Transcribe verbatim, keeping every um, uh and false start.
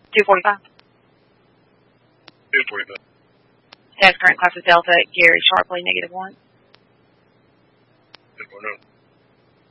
two forty-five. two forty-five. Status current class is Delta, Gary Sharpley, negative one. ten four, no.